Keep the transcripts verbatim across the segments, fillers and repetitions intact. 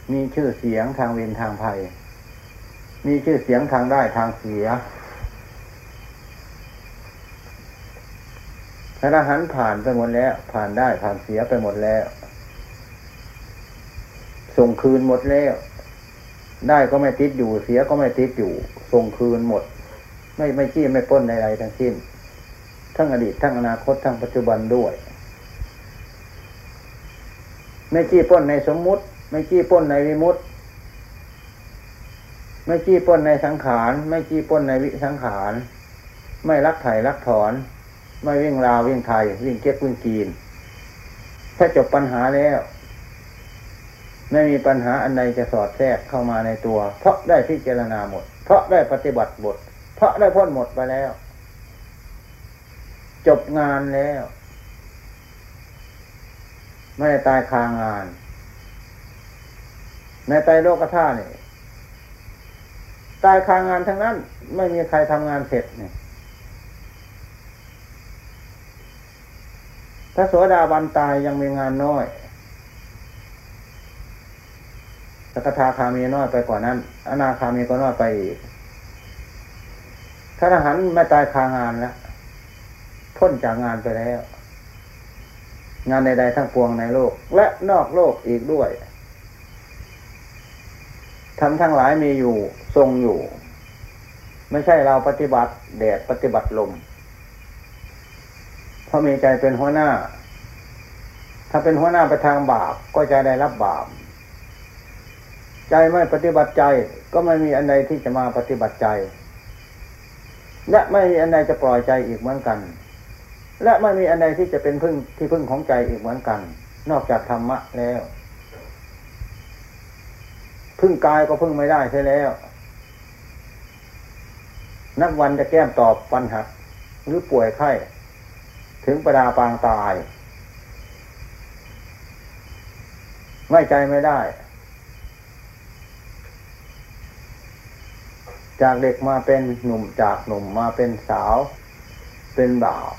มีชื่อเสียงทางเวรทางภัยมีชื่อเสียงทางได้ทางเสียพระอรหันต์ผ่านไปหมดแล้วผ่านได้ผ่านเสียไปหมดแล้วส่งคืนหมดแล้วได้ก็ไม่ติดอยู่เสียก็ไม่ติดอยู่ส่งคืนหมดไม่ไม่จี้ไม่ปล้นใดๆทั้งสิ้นทั้งอดีตทั้งอนาคตทั้งปัจจุบันด้วยไม่จี้ปล้นในสมมุติไม่จี้ปล้นในวิมุตติไม่จี้ปล้นในสังขารไม่จี้ปล้นในวิสังขารไม่ลักไถ่ลักถอนไม่วิ่งราววิ่งไถ่วิ่งเก็บวิ่งกีนถ้าจบปัญหาแล้วไม่มีปัญหาอันใดจะสอดแทรกเข้ามาในตัวเพราะได้พิจารณาหมดเพราะได้ปฏิบัติหมดเพราะได้พ้นหมดไปแล้วจบงานแล้วไม่ได้ตายคางานในไตรโลกธาตุนี่ตายคางานทั้งนั้นไม่มีใครทำงานเสร็จนี่ถ้าโสดาบันตายยังมีงานน้อยสกทาคามีน้อยไปกว่านั้นอนาคามีก็น้อยไปอีกถ้าอรหันต์ไม่ตายคางานแล้วพ้นจากงานไปแล้วงานใดๆทั้งปวงในโลกและนอกโลกอีกด้วยทำทั้งหลายมีอยู่ทรงอยู่ไม่ใช่เราปฏิบัติแดดปฏิบัติลมเพราะมีใจเป็นหัวหน้าถ้าเป็นหัวหน้าไปทางบาปก็จะได้รับบาปใจไม่ปฏิบัติใจก็ไม่มีอันใดที่จะมาปฏิบัติใจและไม่มีอันใดจะปล่อยใจอีกเหมือนกันและไม่มีอันใดที่จะเป็นพึ่งที่พึ่งของใจอีกเหมือนกันนอกจากธรรมะแล้วพึ่งกายก็พึ่งไม่ได้ใช่แล้วนับวันจะแก้มตอบปัญหาหรือป่วยไข้ถึงประดาปางตายไว้ใจไม่ได้จากเด็กมาเป็นหนุ่มจากหนุ่มมาเป็นสาวเป็นบ่าว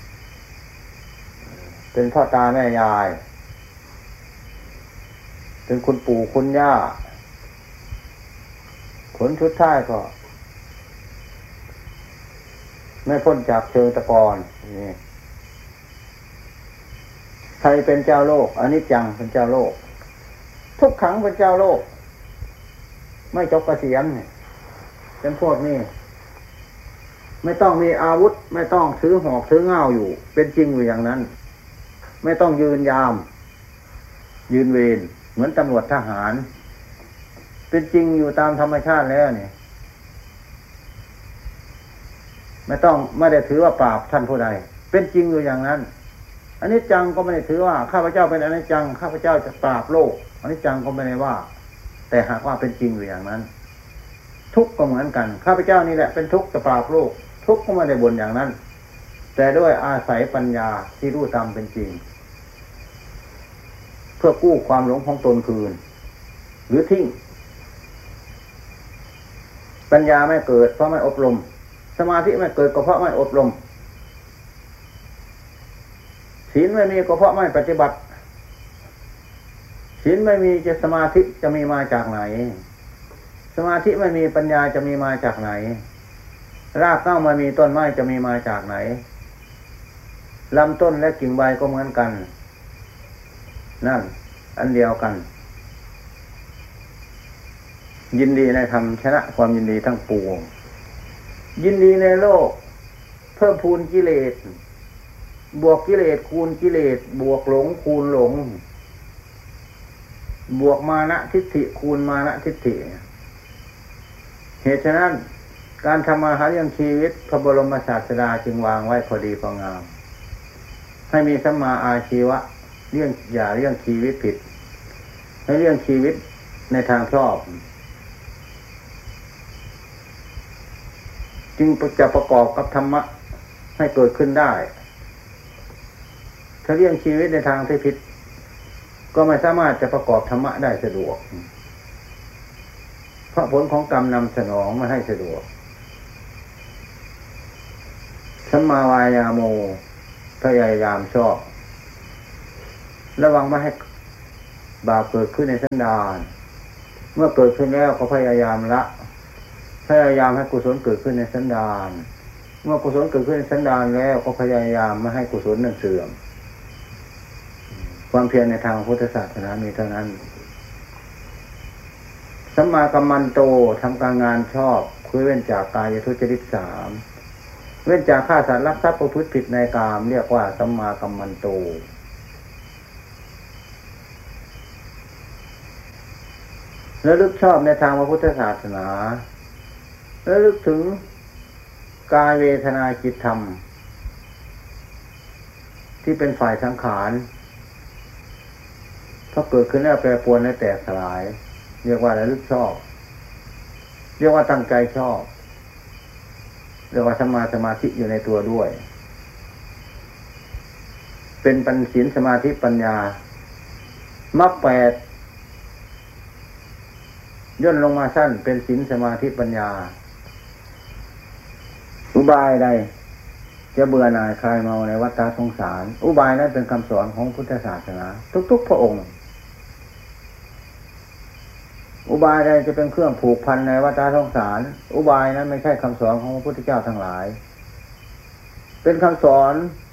เป็นพ่อตาแม่ยายเป็นคุณปู่คุณย่าผลชุดท้ายก็ไม่พ้นจากเชิงตะกอนนี่ใครเป็นเจ้าโลกอนิจจังเป็นเจ้าโลกทุกขังเป็นเจ้าโลกไม่จบเกษียณเป็นพวกนี้ไม่ต้องมีอาวุธไม่ต้องถือหอกถือง่าวอยู่เป็นจริงอยู่อย่างนั้นไม่ต้องยืนยามยืนเวรเหมือนตำรวจทหารเป็นจริงอยู่ตามธรรมชาติแล้วเนี่ยไม่ต้องไม่ได้ถือว่าปราบท่านผู้ใดเป็นจริงอยู่อย่างนั้นอนิจจังก็ไม่ได้ถือว่าข้าพเจ้าเป็นอนิจจังข้าพเจ้าจะปราบโลกอนิจจังก็ไม่ได้ว่าแต่หากว่าเป็นจริงอยู่อย่างนั้นทุกข์ก็เหมือนกันข้าพเจ้านี่แหละเป็นทุกข์จะปราบโลกทุกข์ก็ไม่ได้บ่นอย่างนั้นแต่ด้วยอาศัยปัญญาที่รู้ตามเป็นจริงเพื่อกู้ความหลงของตนคืนหรือทิ้งปัญญาไม่เกิดเพราะไม่อบรมสมาธิไม่เกิดก็เพราะไม่อบรมศีลไม่มีก็เพราะไม่ปฏิบัติศีลไม่มีจะสมาธิจะมีมาจากไหนสมาธิไม่มีปัญญาจะมีมาจากไหนรากเหง้าไม่มีต้นไม้จะมีมาจากไหนลำต้นและกิ่งใบก็เหมือนกันนั่นอันเดียวกันยินดีในธรรมชนะความยินดีทั้งปวงยินดีในโลกเพิ่มพูนกิเลสบวกกิเลสคูณกิเลสบวกหลงคูณหลงบวกมานะทิฏฐิคูณมานะทิฏฐิเหตุฉะนั้นการทำมาหาเลี้ยงชีวิตพระบรมศาสดาจึงวางไว้พอดีพองามให้มีสัมมาอาชีวะเลี้ยงอย่าเลี้ยงชีวิตผิดให้เลี้ยงชีวิตในทางชอบจึงจะประกอบกับธรรมะให้เกิดขึ้นได้ถ้าเลี้ยงชีวิตในทางที่ผิดก็ไม่สามารถจะประกอบธรรมะได้สะดวกเพราะผลของกรรมนำสนองมาให้สะดวกสัมมาวายาโมพยายามชอบระวังไม่ให้บาปเกิดขึ้นในสันดานเมื่อเกิดขึ้นแล้วก็พยายามละพยายามให้กุศลเกิดขึ้นในสันดานเมื่อกุศลเกิดขึ้นในสันดานแล้วก็พยายามไม่ให้กุศลนั้นเสื่อมความเพียรในทางพุทธศาสนามีเท่านั้นสัมมากัมมันโตทำการงานชอบคือเว้นจากกายทุจริตสามเว้นจากฆ่าสัตว์ลักทรัพย์ประพฤติผิดในกามเรียกว่าสัมมากัมมันโตระลึกชอบในทางพระพุทธศาสนาระลึกถึงกายเวทนาจิตธรรมที่เป็นฝ่ายสังขารพอเกิดขึ้นแล้วแปรปรวนและแตกสลายเรียกว่าระลึกชอบเรียกว่าตั้งใจชอบเรียกว่าสมาสมาธิอยู่ในตัวด้วยเป็นปัญศีลสมาธิปัญญามรรคแปดย่นลงมาสั้นเป็นศีลสมาธิปัญญาอุบายใดจะเบื่อหน่ายคลายเมาในวัฏฏะสงสารอุบายนั้นเป็นคำสอนของพุทธศาสนาทุกๆพระองค์อุบายใดจะเป็นเครื่องผูกพันในวัฏฏะสงสารอุบายนั้นไม่ใช่คำสอนของพระพุทธเจ้าทั้งหลายเป็นคำสอน